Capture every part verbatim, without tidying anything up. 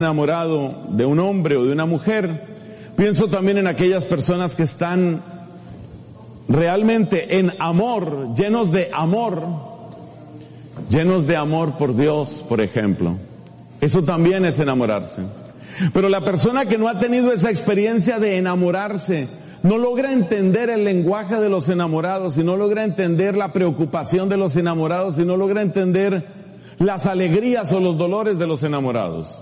enamorado de un hombre o de una mujer, pienso también en aquellas personas que están realmente en amor, llenos de amor, llenos de amor por Dios, por ejemplo. Eso también es enamorarse. Pero la persona que no ha tenido esa experiencia de enamorarse, no logra entender el lenguaje de los enamorados, y no logra entender la preocupación de los enamorados, y no logra entender las alegrías o los dolores de los enamorados.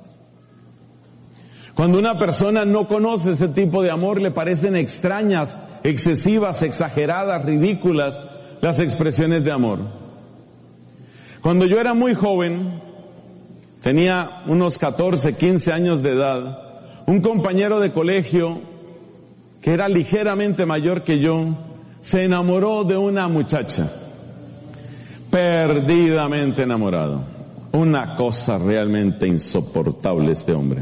Cuando una persona no conoce ese tipo de amor, le parecen extrañas, excesivas, exageradas, ridículas las expresiones de amor. Cuando yo era muy joven, tenía unos catorce, quince años de edad, un compañero de colegio que era ligeramente mayor que yo, se enamoró de una muchacha, perdidamente enamorado. Una cosa realmente insoportable este hombre.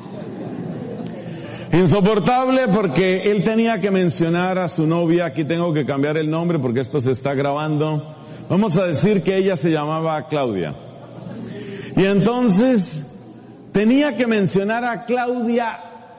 Insoportable porque él tenía que mencionar a su novia. Aquí tengo que cambiar el nombre porque esto se está grabando. Vamos a decir que ella se llamaba Claudia. Y entonces tenía que mencionar a Claudia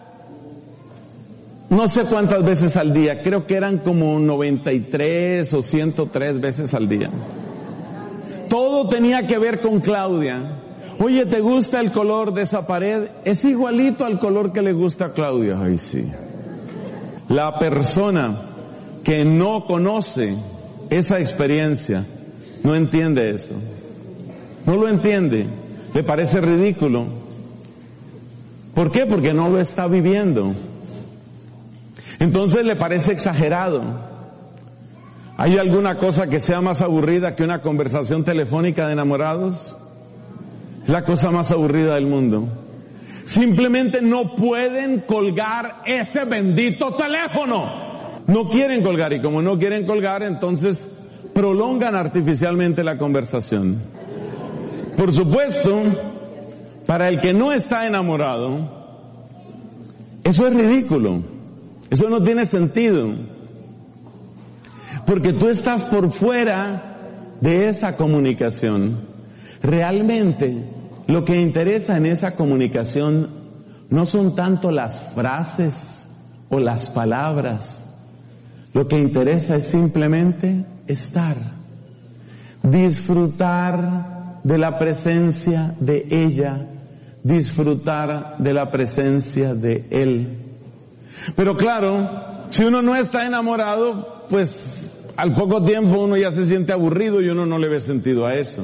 no sé cuántas veces al día. Creo que eran como noventa y tres o ciento tres veces al día. Todo tenía que ver con Claudia. Oye, ¿te gusta el color de esa pared? Es igualito al color que le gusta a Claudia. Ay, sí. La persona que no conoce esa experiencia no entiende eso. No lo entiende. Le parece ridículo. ¿Por qué? Porque no lo está viviendo. Entonces le parece exagerado. ¿Hay alguna cosa que sea más aburrida que una conversación telefónica de enamorados? Es la cosa más aburrida del mundo. Simplemente no pueden colgar ese bendito teléfono. No quieren colgar, y como no quieren colgar, entonces prolongan artificialmente la conversación. Por supuesto, para el que no está enamorado, eso es ridículo. Eso no tiene sentido. Porque tú estás por fuera de esa comunicación. Realmente, lo que interesa en esa comunicación no son tanto las frases o las palabras. Lo que interesa es simplemente estar. Disfrutar de la presencia de ella. Disfrutar de la presencia de él. Pero claro, si uno no está enamorado, pues al poco tiempo uno ya se siente aburrido y uno no le ve sentido a eso.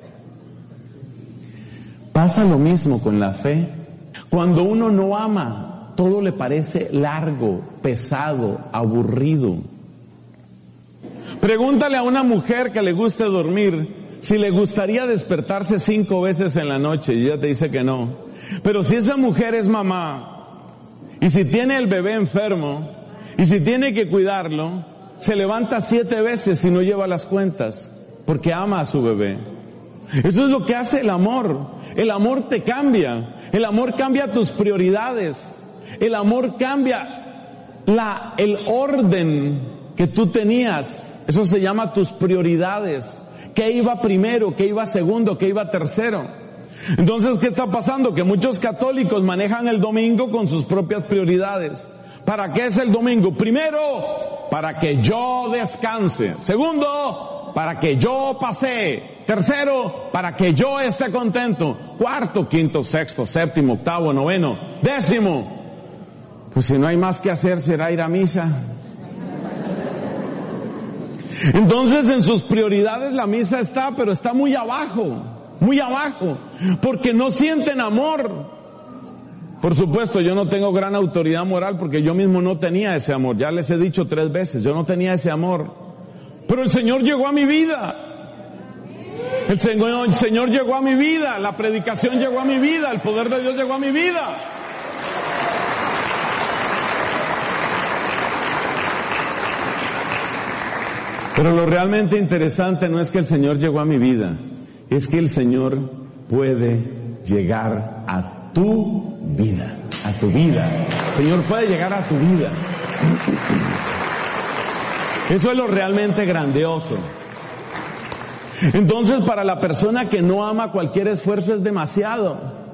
Pasa lo mismo con la fe. Cuando uno no ama, todo le parece largo, pesado, aburrido. Pregúntale a una mujer que le guste dormir si le gustaría despertarse cinco veces en la noche, y ella te dice que no. Pero si esa mujer es mamá, y si tiene el bebé enfermo, y si tiene que cuidarlo, se levanta siete veces y no lleva las cuentas, porque ama a su bebé. Eso es lo que hace el amor. El amor te cambia. El amor cambia tus prioridades. El amor cambia la, el orden que tú tenías. Eso se llama tus prioridades. ¿Qué iba primero? ¿Qué iba segundo? ¿Qué iba tercero? Entonces, ¿qué está pasando? Que muchos católicos manejan el domingo con sus propias prioridades. ¿Para qué es el domingo? Primero, para que yo descanse. Segundo, para que yo pasee. Tercero, para que yo esté contento. Cuarto, quinto, sexto, séptimo, octavo, noveno, décimo. Pues si no hay más que hacer, será ir a misa. Entonces, en sus prioridades la misa está, pero está muy abajo, muy abajo, porque no sienten amor. Por supuesto, yo no tengo gran autoridad moral porque yo mismo no tenía ese amor. Ya les he dicho tres veces, yo no tenía ese amor. Pero el Señor llegó a mi vida. El Señor, el Señor llegó a mi vida, la predicación llegó a mi vida, el poder de Dios llegó a mi vida. Pero lo realmente interesante no es que el Señor llegó a mi vida, es que el Señor puede llegar a tu vida, a tu vida. El Señor puede llegar a tu vida. Eso es lo realmente grandioso. Entonces, para la persona que no ama, cualquier esfuerzo es demasiado.